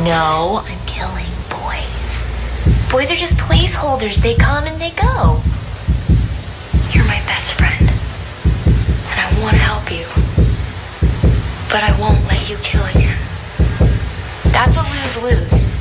No, I'm killing boys. Boys are just placeholders. They come and they go. You're my best friend, and I want to help you. But I won't let you kill again. That's a lose-lose.